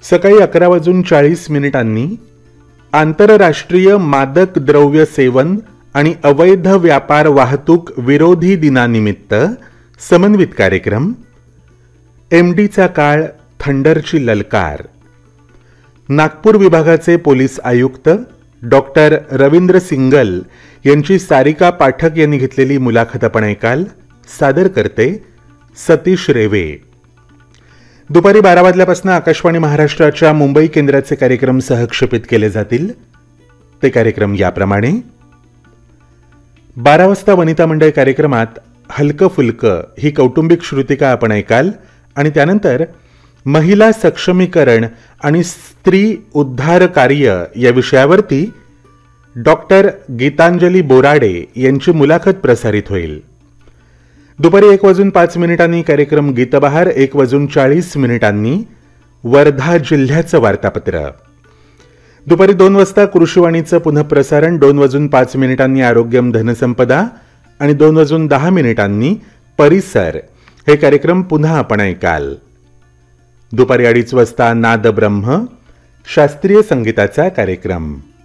सकाळी 11:40 आंतरराष्ट्रीय मादक द्रव्य सेवन आणि अवैध व्यापार वाहतूक विरोधी दिनानिमित्त समन्वित कार्यक्रम. एमडीचा काळ, थंडरची ललकार. नागपूर विभागाचे पोलीस आयुक्त डॉक्टर रवींद्र सिंगल यांची सारिका पाठक यांनी घेतलेली मुलाखत आपण ऐकाल. सादर करते सतीश रेवे. दुपारी 12 वाजल्यापासून आकाशवाणी महाराष्ट्राच्या मुंबई केंद्राचे कार्यक्रम सहक्षेपित केले जातील. ते कार्यक्रम याप्रमाणे: 12 वाजता वनिता मंडळ कार्यक्रमात हलकं फुलकं ही कौटुंबिक श्रुतिका आपण ऐकाल आणि त्यानंतर महिला सक्षमीकरण आणि स्त्री उद्धार कार्य या विषयावरती डॉक्टर गीतांजली बोराडे यांची मुलाखत प्रसारित होईल. दुपारी 1:05 कार्यक्रम गीतबहार, 1:40 वर्धा जिल्ह्याचं वार्तापत्र. दुपारी 2 वाजता कृषीवाणीचं पुनःप्रसारण, 2:05 आरोग्यम धनसंपदा आणि 2:10 परिसर हे कार्यक्रम पुन्हा आपण ऐकाल. दुपारी 2:30 वाजता नाद ब्रह्म शास्त्रीय संगीताचा कार्यक्रम.